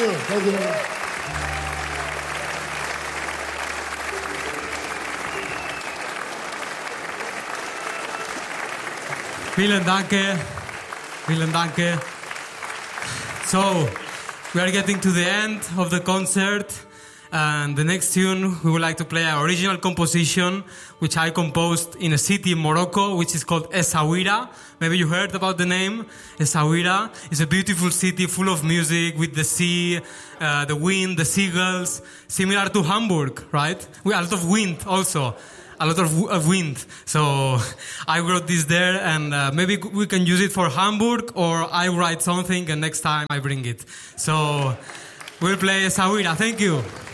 you. Thank you very much. Vielen Danke. Vielen Danke. So, we are getting to the end of the concert. And the next tune, we would like to play an original composition, which I composed in a city in Morocco, which is called Essaouira. Maybe you heard about the name. Essaouira is a beautiful city full of music with the sea, the wind, the seagulls, similar to Hamburg, right? We a lot of wind also. A lot of wind. So I wrote this there, and maybe we can use it for Hamburg, or I write something and next time I bring it. So we'll play Essaouira. Thank you.